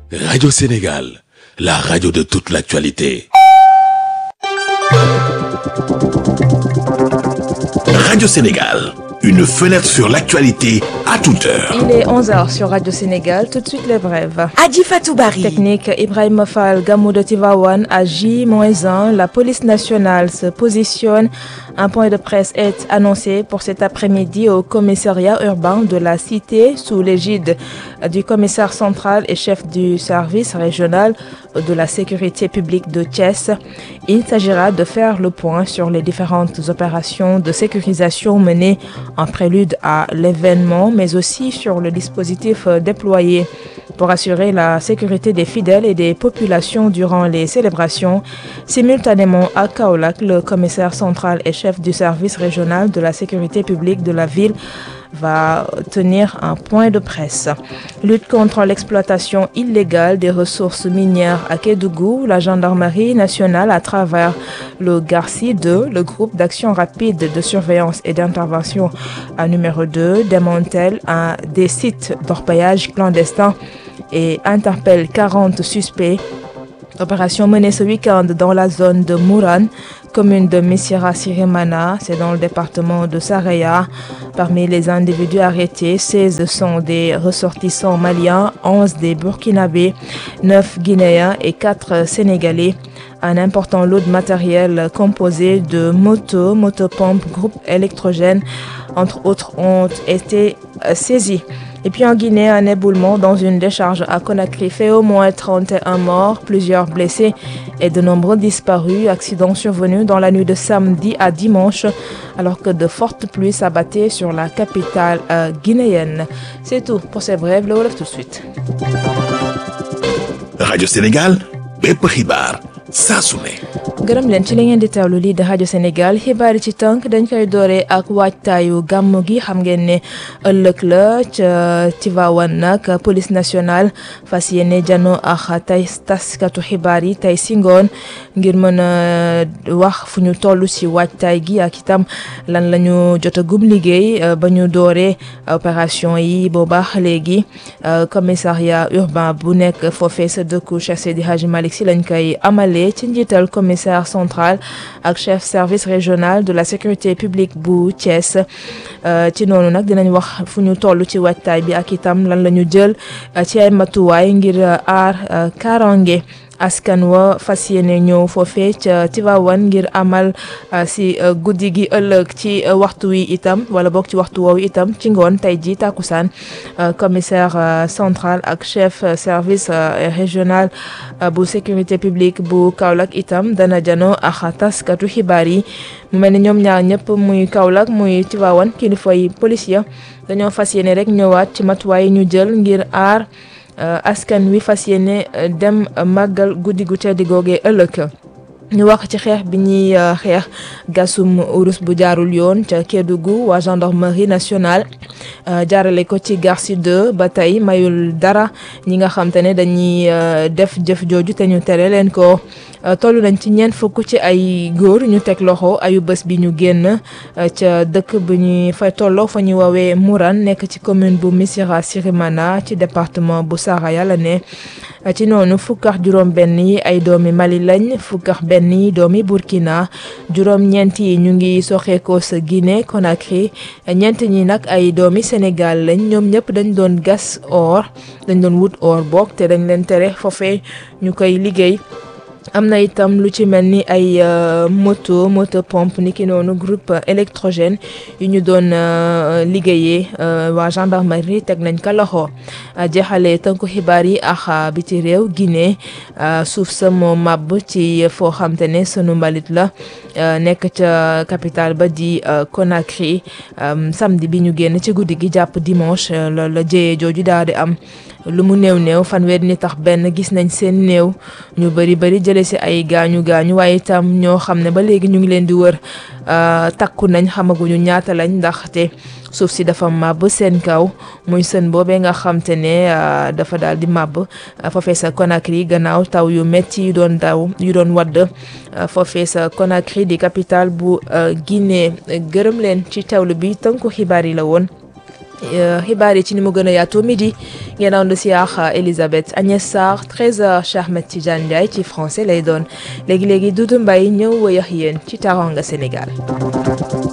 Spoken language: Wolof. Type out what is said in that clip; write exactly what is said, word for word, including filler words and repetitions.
Radio Sénégal, la radio de toute l'actualité. Radio Sénégal, une fenêtre sur l'actualité à toute heure. Il est onze heures sur Radio Sénégal, tout de suite les brèves. Adji Fatou Bari. Technique Ibrahim Fall, Gamou de Tivaouane, à J un. La police nationale se positionne. Un point de presse est annoncé pour cet après-midi au commissariat urbain de la Cité sous l'égide du commissaire central et chef du service régional de la sécurité publique de Thiès. Il s'agira de faire le point sur les différentes opérations de sécurisation menées en prélude à l'événement, mais aussi sur le dispositif déployé pour assurer la sécurité des fidèles et des populations durant les célébrations. Simultanément à Kaolack, le commissaire central et chef du service régional de la sécurité publique de la ville va tenir un point de presse. Lutte contre l'exploitation illégale des ressources minières à Kédougou, la gendarmerie nationale à travers le Garci deux, le groupe d'action rapide de surveillance et d'intervention à numéro deux, démantèle un des sites d'orpaillage clandestin et interpelle quarante suspects. Opération menée ce week-end dans la zone de Mouran, commune de Missira Sirimana, c'est dans le département de Saraya. Parmi les individus arrêtés, seize sont des ressortissants maliens, onze des Burkinabés, neuf Guinéens et quatre Sénégalais. Un important lot de matériel composé de motos, motopompes, groupes électrogènes, entre autres, ont été saisis. Et puis en Guinée, un éboulement dans une décharge à Conakry fait au moins trente et un morts, plusieurs blessés et de nombreux disparus. Accident survenu dans la nuit de samedi à dimanche, alors que de fortes pluies s'abattaient sur la capitale euh, guinéenne. C'est tout pour ces brèves. Le Wolof tout de suite. Radio Sénégal, bépp xibaar saa su ne. gërëm leen ci li ngeen di teewlu lii di rajo Sénégal xibaar yi ci tënk dañ koy dooree ak waajtaayu gàmmu gi xam ngeen ne ëllëg la ca Tivaouane nag police nationale fas yéene jano ak tey taskatu xibaar yi tey si ngoon ngir mën a wax fu ñu toll si waajtaay gi ak itam lan la ñu jotagum liggéey ba ñu dooree opération yi boobaax léegi commissariat urbain bu nekk foofee sa dëkku Cheikh Seydi Hadji Malick Sy lañ koy amale ci njiital commissaire central ak chef service régional de la sécurité publique bu Thiès ci noonu nag dinañ wax fu ñu toll ci waajtaay bi ak itam lan la ñu jël ci ay matuwaay ngir aar kaaraange askan wa fas yéene ñëw foofee ca Tivaouane ngir amal si guddi gi ëllëg ci waxtu wi itam wala boog ci waxtu woowu itam ci ngoon tey ji tàkkusaan commissaire central ak chef service régional bu sécurité publique bu Kaolack itam dana jano ak taskatu xibaar yi mu mel ni ñoom ñaar ñëpp muy Kaolack muy Tivaouane kilifa yi police ya dañoo fas yéene rek ñëwaat ci matuwaay yi ñu jël ngir aar askan wi fas yéene dem màggal guddi gu tedd googee ëllëg ñu wax ci xeex bi ñuy xeex gasum urus bu jaarul yoon ca Kédougou waa gendarmerie nationale jaarale ko ci Garci deux ba tey mayul dara ñi nga xam te ne dañuy def jëf jooju te ñu tere leen ko toll nañ ci ñeent fukk ci ay góor ñu teg loxo ayu bés bi ñu génn ca dëkk bi ñuy fay tolloo fa ñu woowee Mouran nekk ci commune bu Missira Sirimana ci département bu Saraya la ne ci noonu fukk ak juróom benn yi ay doomi Mali lañ fukk ak benn yi doomi Burkina juróom ñeent yi ñu ngi soxeekoo sa Guinée Conakry ñeent ñi nag ay doomi Sénégal lañ ñoom ñëpp dañ doon gas or dañ doon wut or boog te dañ leen tere foofee ñu koy liggéey am na itam lu ci mel ni ay moto moto pompe ni ki noonu groupe électrogène yu ñu doon liggéeyee waa gendarmerie teg nañ ko loxo jeexalee tënku xibaar yi ak biti réew Guinée suuf sa moo màbb ci foo xam te ne sunu mbalit la nekk ca capitale ba di Conakry samedi bi ñu génn ci guddi gi jàpp dimanche la la jëyee jooju daal di am lu mu néew néew fanweer ni tax benn gis nañ seen néew ñu bari bari jële ci ay gaañu gaañu waaye itam ñoo xam ne ba léegi ñu ngi leen di wër takku nañ xamaguñu ñaata lañ ndaxte suuf si dafa màbb seen kaw muy sën boobee nga xam te ne dafa daal di màbb foofee sa Conakry gannaaw taw yu metti yu doon daw yu doon wadd foofee sa Conakry di capitale bu Guinée gërëm leen ci teewlu bi tënku xibaar yi la woon xibaar yi ci ni mu gën a yaatoo midi ngeen ànd si ak Elisabeth Agnès Sarr treize heures Cheikh Ahmed Tidiane Ndiaye ci français lay doon léegi léegi Doudou Mbaye ñëw wëyax yéen ci Teranga Sénégal.